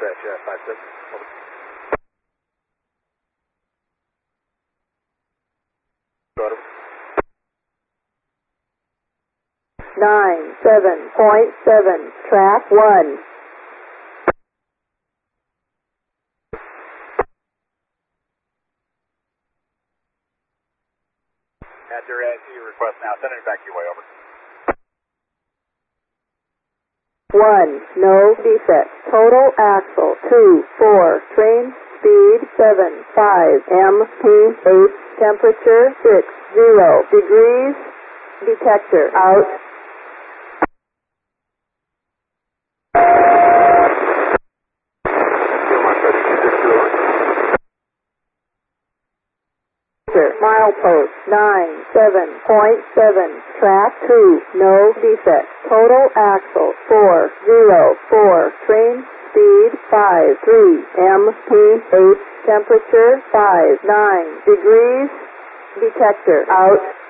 dispatch, 5-6. Over. 97.7, track 1. After your request now, send it back your way, over. 1, no defects. Total axle 2, 4, train speed 7, 5, MP8, temperature 6, 0 degrees, detector out. Milepost 97.7, track 2, no defects. Total axle 4, 0, 4, train speed 5, 3, MP8, temperature 5, 9 degrees, detector out.